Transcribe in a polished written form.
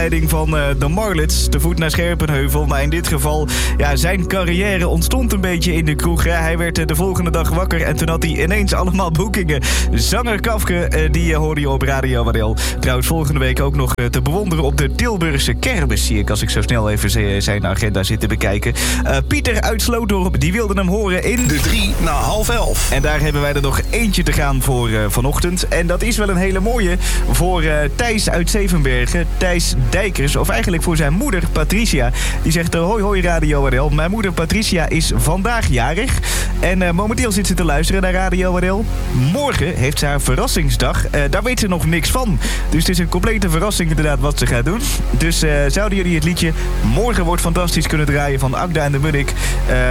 opleiding van de Marlets, te voet naar Scherpenheuvel. Maar in dit geval, ja, zijn carrière ontstond een beetje in de kroeg. Hè. Hij werd de volgende dag wakker en toen had hij ineens allemaal boekingen. Zanger Kafke, die hoorde je op Radio Waddel. Trouwens, volgende week ook nog te bewonderen op de Tilburgse kermis, zie ik, als ik zo snel even zijn agenda zit te bekijken. Pieter uit Slootdorp, die wilde hem horen in... De 3 na 10:30. En daar hebben wij er nog eentje te gaan voor vanochtend. En dat is wel een hele mooie voor Thijs uit Zevenbergen. Thijs Dijkers, of eigenlijk voor zijn moeder Patricia. Die zegt, hoi hoi Radio Waddel. Mijn moeder Patricia is vandaag jarig. En momenteel zit ze te luisteren naar Radio Waddel. Morgen heeft ze haar verrassingsdag. Daar weet ze nog niks van. Dus het is een complete verrassing inderdaad wat ze gaat doen. Dus zouden jullie het liedje Morgen wordt fantastisch kunnen draaien van Agda en de Munnik...